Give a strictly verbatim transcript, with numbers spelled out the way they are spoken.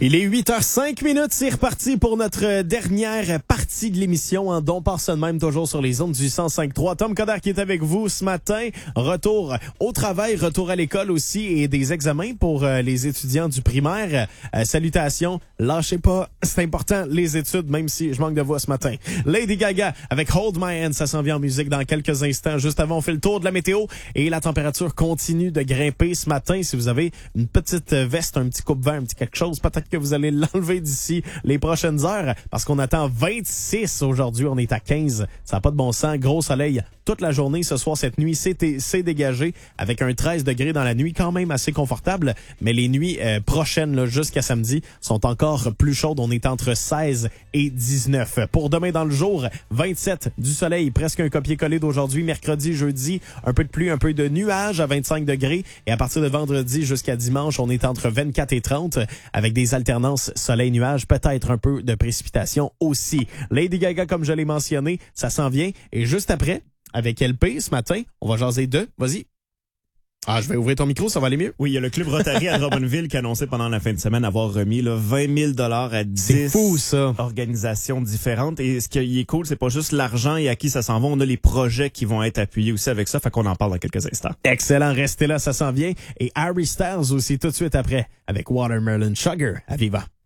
Il est huit heures cinq minutes, c'est reparti pour notre dernière partie de l'émission en Don Passe de même, toujours sur les ondes du cent cinq trois. Tom Coderre qui est avec vous ce matin. Retour au travail, retour à l'école aussi et des examens pour euh, les étudiants du primaire. Euh, salutations, lâchez pas, c'est important les études, même si je manque de voix ce matin. Lady Gaga avec Hold My Hand, ça s'en vient en musique dans quelques instants. Juste avant, on fait le tour de la météo et la température continue de grimper ce matin. Si vous avez une petite veste, un petit coupe-vent, un petit quelque chose, peut-être que vous allez l'enlever d'ici les prochaines heures parce qu'on attend vingt-six aujourd'hui. On est à quinze. Ça n'a pas de bon sens. Gros soleil toute la journée. Ce soir, cette nuit, c'est, c'est dégagé avec un treize degrés dans la nuit, quand même assez confortable. Mais les nuits euh, prochaines, là, jusqu'à samedi, sont encore plus chaudes. On est entre seize et dix-neuf. Pour demain dans le jour, vingt-sept du soleil, presque un copier-coller d'aujourd'hui. Mercredi, jeudi, un peu de pluie, un peu de nuages à vingt-cinq degrés. Et à partir de vendredi jusqu'à dimanche, on est entre vingt-quatre et trente avec des alternances soleil-nuage, peut-être un peu de précipitation aussi. Lady Gaga, comme je l'ai mentionné, ça s'en vient. Et juste après, avec L P ce matin, on va jaser de... Vas-y. Ah, je vais ouvrir ton micro, ça va aller mieux? Oui, il y a le Club Rotary à Drummondville qui a annoncé pendant la fin de semaine avoir remis là, vingt mille dollars à dix c'est fou, ça. organisations différentes. Et ce qui est cool, c'est pas juste l'argent et à qui ça s'en va, on a les projets qui vont être appuyés aussi avec ça, fait qu'on en parle dans quelques instants. Excellent, restez là, ça s'en vient. Et Harry Styles aussi tout de suite après avec Watermelon Sugar à Viva.